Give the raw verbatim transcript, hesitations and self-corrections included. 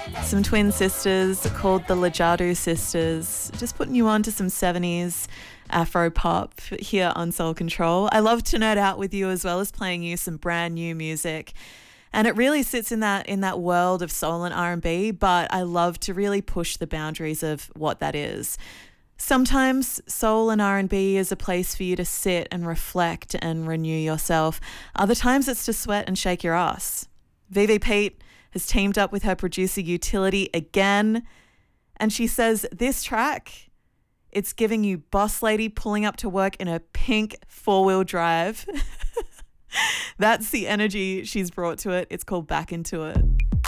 Some twin sisters called the Lajadu Sisters, just putting you on to some seventies Afro pop here on Soul Control. I love to nerd out with you as well as playing you some brand new music. And it really sits in that in that world of soul and R and B, but I love to really push the boundaries of what that is. Sometimes soul and R and B is a place for you to sit and reflect and renew yourself. Other times it's to sweat and shake your ass. Vivi Pete has teamed up with her producer Utility again, and she says this track, it's giving you boss lady pulling up to work in a pink four-wheel drive. That's the energy she's brought to it. It's called Back Into It.